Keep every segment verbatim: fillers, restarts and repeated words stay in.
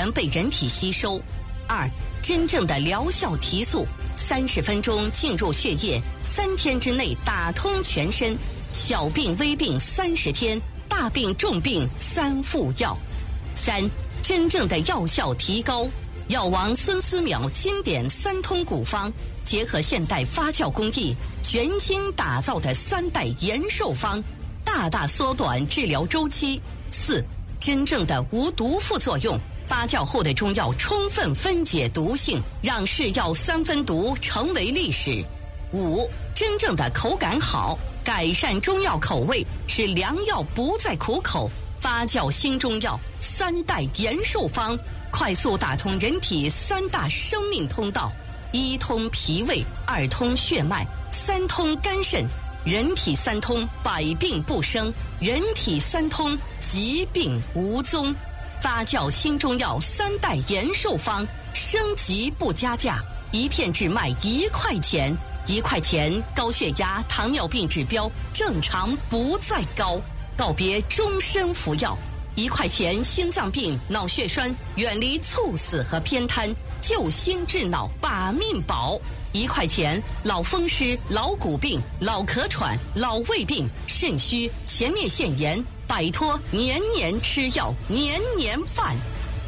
然被人体吸收。二、真正的疗效提速，三十分钟进入血液，三天之内打通全身。小病微病三十天，大病重病三副药。三、真正的药效提高，药王孙思邈经典三通古方，结合现代发酵工艺，全新打造的三代延寿方，大大缩短治疗周期。四、真正的无毒副作用，发酵后的中药充分分解毒性，让是药三分毒成为历史。五、真正的口感好，改善中药口味，使良药不再苦口。发酵新中药三代延寿方，快速打通人体三大生命通道：一通脾胃，二通血脉，三通肝肾。人体三通，百病不生；人体三通，疾病无踪。发酵新中药三代延寿方，升级不加价，一片只卖一块钱。一块钱，高血压、糖尿病指标正常不再高，告别终身服药。一块钱，心脏病、脑血栓远离猝死和偏瘫，救心治脑把命保。一块钱，老风湿、老骨病、老咳喘、老胃病、肾虚、前列腺炎，摆脱年年吃药、年年犯。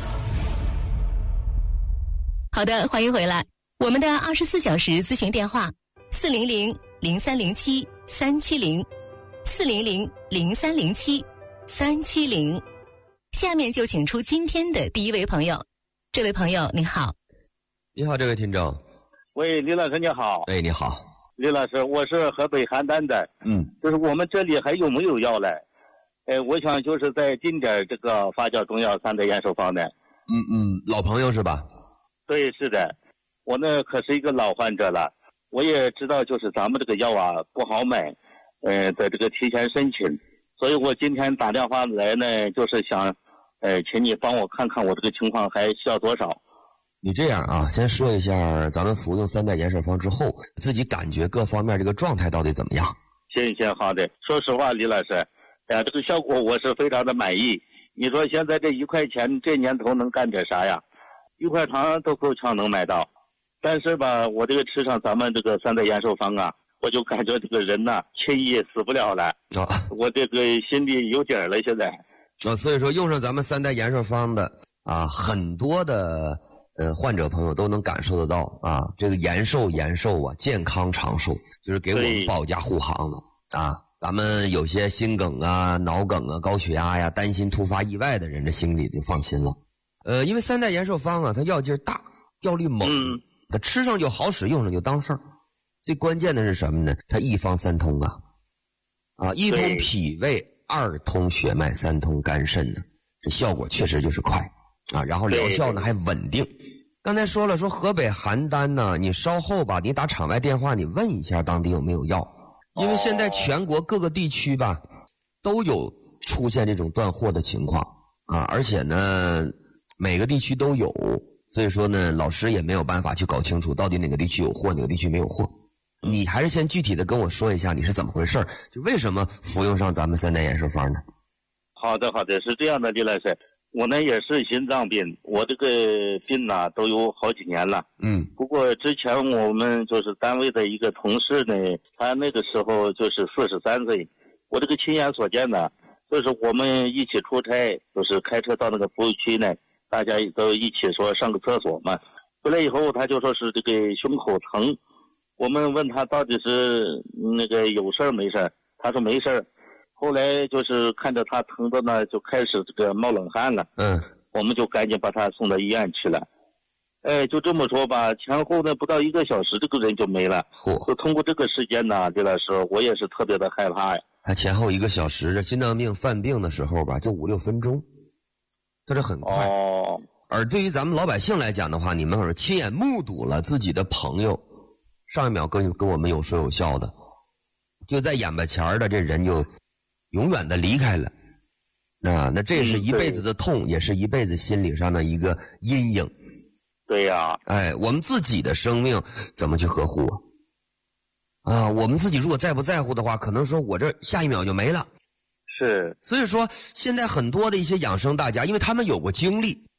好的，欢迎回来。我们的二十四小时咨询电话四零零零三零七三七零，四零零零三零七三七零。下面就请出今天的第一位朋友。这位朋友你好。 你好，这位听众。 喂，李老师你好。 哎，你好。 李老师，我是河北邯郸的。 嗯， 就是我们这里还有没有药嘞？呃，我想就是再进点这个发酵中药三代延寿方的。 嗯嗯，老朋友是吧？ 对，是的。我呢可是一个老患者了，我也知道就是咱们这个药啊不好买，呃，在这个提前申请，所以我今天打电话来呢，就是想，呃，请你帮我看看我这个情况还需要多少。 你这样啊，先说一下咱们服用三代延寿方之后，自己感觉各方面这个状态到底怎么样？ 行行，好的。说实话，李老师，哎呀，这个效果我是非常的满意。你说现在这一块钱这年头能干点啥呀？一块糖都够呛能买到。但是吧，我这个吃上咱们这个三代延寿方啊，我就感觉这个人呐，轻易死不了了。 啊， 我这个心里有底儿了，现在。 啊，所以说用上咱们三代延寿方的啊，很多的呃患者朋友都能感受得到啊，这个延寿延寿啊，健康长寿，就是给我们保驾护航了啊。咱们有些心梗啊、脑梗啊、高血压呀，担心突发意外的人，这心里就放心了。呃，因为三代延寿方啊，它药劲大，药力猛。嗯，它吃上就好使，用上就当事儿。最关键的是什么呢？它一方三通啊，啊，一通脾胃，二通血脉，三通肝肾呢，这效果确实就是快啊。然后疗效呢还稳定。刚才说了，说河北邯郸呢，你稍后吧，你打场外电话，你问一下当地有没有药，因为现在全国各个地区吧都有出现这种断货的情况啊，而且呢每个地区都有。所以说呢，老师也没有办法去搞清楚到底哪个地区有货，哪个地区没有货。你还是先具体的跟我说一下你是怎么回事，就为什么服用上咱们三代延寿方呢？ 好的，好的，是这样的，李老师，我呢也是心脏病，我这个病呢都有好几年了。嗯。不过之前我们就是单位的一个同事呢，他那个时候就是四十三岁，我这个亲眼所见呢，就是我们一起出差，就是开车到那个服务区呢。大家都一起说上个厕所嘛，回来以后他就说是这个胸口疼，我们问他到底是那个有事儿没事儿，他说没事儿。后来就是看着他疼的呢，就开始这个冒冷汗了。嗯，我们就赶紧把他送到医院去了。哎，就这么说吧，前后呢不到一个小时，这个人就没了。嚯！就通过这个时间呢，李老师，我也是特别的害怕呀。 他前后一个小时，这心脏病犯病的时候吧，就五六分钟。它这很快，哦，而对于咱们老百姓来讲的话，你们可是亲眼目睹了自己的朋友上一秒跟跟我们有说有笑的，就在眼巴前的这人就永远的离开了啊，那这是一辈子的痛，嗯，也是一辈子心理上的一个阴影。 对呀， 哎，我们自己的生命怎么去呵护啊？啊，我们自己如果再不在乎的话，可能说我这下一秒就没了。 是， 所以说现在很多的一些养生大家，因为他们有过经历，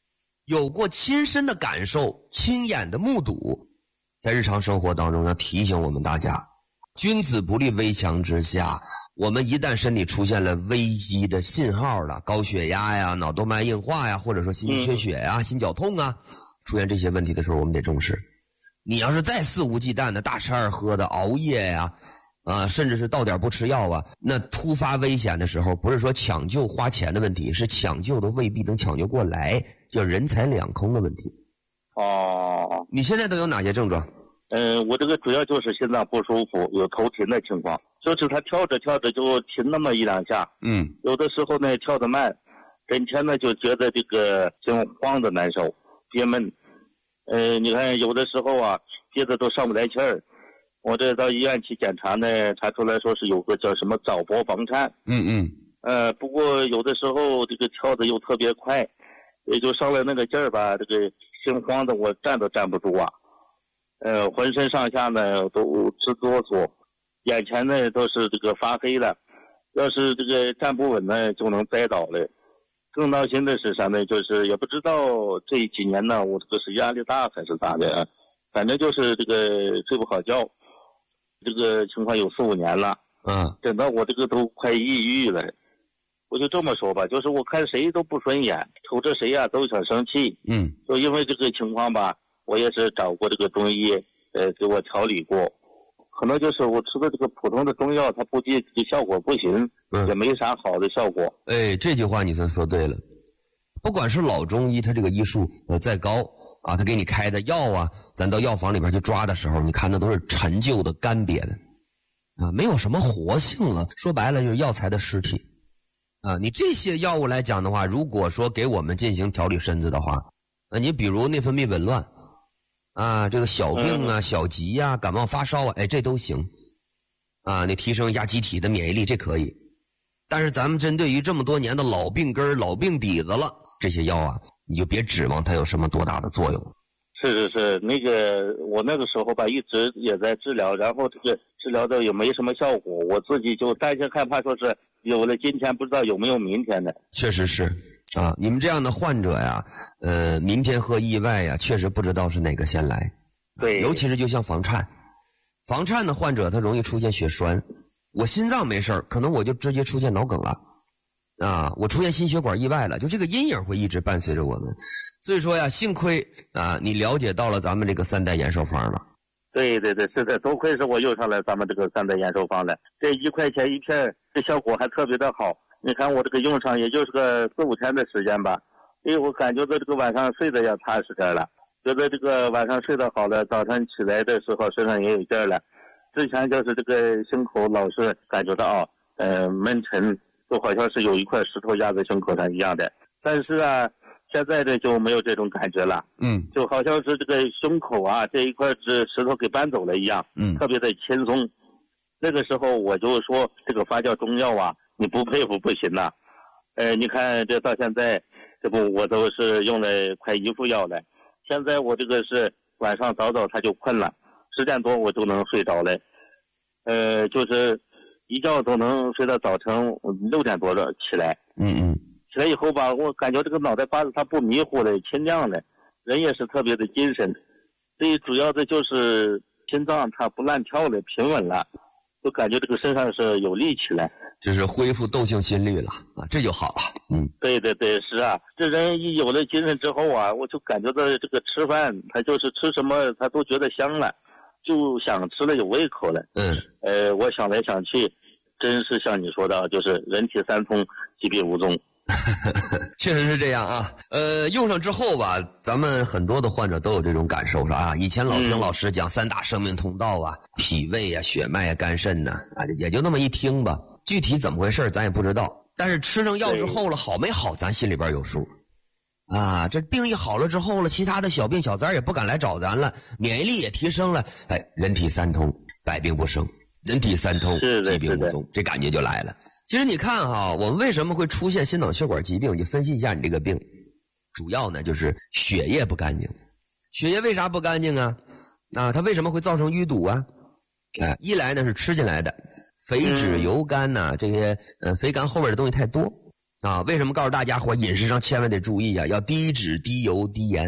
有过亲身的感受，亲眼的目睹，在日常生活当中要提醒我们大家，君子不立危墙之下。我们一旦身体出现了危机的信号了，高血压呀、脑动脉硬化呀，或者说心肌缺血呀、嗯、心绞痛啊，出现这些问题的时候，我们得重视。你要是再肆无忌惮的大吃二喝的熬夜呀，啊，甚至是到点不吃药啊，那突发危险的时候，不是说抢救花钱的问题，是抢救的未必能抢救过来，叫人财两空的问题。 哦， 你现在都有哪些症状？ 嗯，我这个主要就是心脏不舒服，有头停的情况，就是他跳着跳着就停那么一两下。 嗯， 有的时候呢跳得慢，跟前呢就觉得这个心慌的难受，憋闷。呃，你看有的时候啊，憋得都上不来气儿。我这到医院去检查呢，查出来说是有个叫什么早搏房颤。 嗯嗯。 呃，不过有的时候这个跳的又特别快，也就上了那个劲儿吧，这个心慌的我站都站不住啊。呃，浑身上下呢都直哆嗦，眼前呢都是这个发黑了，要是这个站不稳呢就能栽倒了。更闹心的是啥呢？就是也不知道这几年呢，我这个是压力大还是咋的，反正就是这个睡不好觉，这个情况有四五年了。 嗯， 等到我这个都快抑郁了。我就这么说吧，就是我看谁都不顺眼，瞅着谁呀、啊、都想生气。 嗯， 就因为这个情况吧。我也是找过这个中医，呃，给我调理过，可能就是我吃的这个普通的中药，它估计这个效果不行，嗯、也没啥好的效果。 哎，这句话你算说对了。不管是老中医，他这个医术呃再高啊，他给你开的药啊，咱到药房里边去抓的时候，你看那都是陈旧的、干瘪的，啊，没有什么活性了。说白了就是药材的尸体，啊，你这些药物来讲的话，如果说给我们进行调理身子的话，啊，你比如内分泌紊乱。啊，这个小病啊、小疾呀、啊、感冒发烧啊，哎，这都行。啊，你提升一下机体的免疫力，这可以。但是咱们针对于这么多年的老病根、老病底子了，这些药啊，你就别指望它有什么多大的作用。 是是是，那个我那个时候吧，一直也在治疗，然后这个治疗的也没什么效果，我自己就担心害怕，说是有了今天不知道有没有明天的。 确实是。啊，你们这样的患者呀，呃，明天和意外呀，确实不知道是哪个先来。 对， 尤其是就像房颤，房颤的患者他容易出现血栓。我心脏没事儿，可能我就直接出现脑梗了。啊，我出现心血管意外了，就这个阴影会一直伴随着我们。所以说呀，幸亏啊，你了解到了咱们这个三代延寿方了。 对对对，是的，多亏是我用上了咱们这个三代延寿方了，这一块钱一片，这效果还特别的好。你看我这个用上也就是个四五天的时间吧，因为我感觉到这个晚上睡得也踏实点了，觉得这个晚上睡得好了，早晨起来的时候身上也有劲儿了。之前就是这个胸口老是感觉到啊，呃闷沉，就好像是有一块石头压在胸口上一样的。但是啊，现在这就没有这种感觉了， 嗯， 就好像是这个胸口啊这一块石石头给搬走了一样， 嗯，特别的轻松。那个时候我就说这个发酵中药啊。你不佩服不行呐、啊，呃，你看这到现在，这不我都是用了快一副药了。现在我这个是晚上早早他就困了，十点多我就能睡着了，呃，就是一觉都能睡到早晨六点多了起来。 嗯嗯。 起来以后吧，我感觉这个脑袋瓜子它不迷糊了，清亮了，人也是特别的精神。最主要的就是心脏它不乱跳了，平稳了，就感觉这个身上是有力气了。 就是恢复窦性心律了啊，这就好了。嗯， 对对对，是啊，这人一有了精神之后啊，我就感觉到这个吃饭，他就是吃什么他都觉得香了，就想吃了有胃口了。 嗯， 呃，我想来想去，真是像你说的，就是人体三通，疾病无踪。 确实是这样啊。呃，用上之后吧，咱们很多的患者都有这种感受，是啊。以前老听老师讲三大生命通道啊，嗯、脾胃啊、血脉啊、肝肾呐、啊，啊，也就那么一听吧。具体怎么回事咱也不知道，但是吃上药之后了，好没好咱心里边有数。啊，这病一好了之后了，其他的小病小灾也不敢来找咱了，免疫力也提升了，哎，人体三通，百病不生，人体三通，疾病无踪，这感觉就来了。其实你看哈，我们为什么会出现心脑血管疾病？你分析一下你这个病，主要呢就是血液不干净。血液为啥不干净啊？啊，它为什么会造成淤堵啊？哎，一来呢是吃进来的肥脂油肝呐、啊，这些呃肥甘厚味的东西太多啊，为什么告诉大家伙饮食上千万得注意呀、啊？要低脂、低油、低盐。